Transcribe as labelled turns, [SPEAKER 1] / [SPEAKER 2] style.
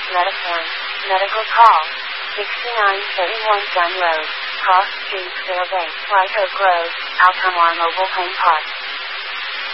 [SPEAKER 1] Metaphone. Medical call. 6931 Gun Road. Cross Street, Fairbanks, White Oak Road, Altamar Mobile Home Park.